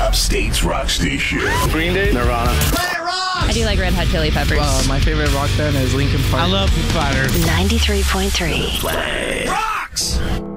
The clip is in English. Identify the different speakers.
Speaker 1: Upstate's rock station.
Speaker 2: Green Day, Nirvana.
Speaker 3: I do like Red Hot Chili Peppers.
Speaker 4: My favorite rock band is Linkin Park.
Speaker 5: I love Foo Fighters.
Speaker 6: 93.3.
Speaker 1: Play. Rocks!